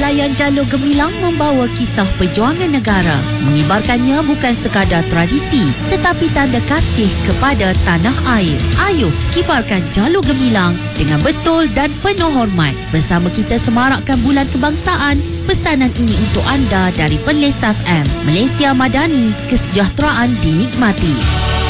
Layan Jalur Gemilang membawa kisah perjuangan negara. Mengibarkannya bukan sekadar tradisi, tetapi tanda kasih kepada tanah air. Ayuh, kibarkan Jalur Gemilang dengan betul dan penuh hormat. Bersama kita semarakkan Bulan Kebangsaan. Pesanan ini untuk anda dari Perlis FM. Malaysia Madani, kesejahteraan dinikmati.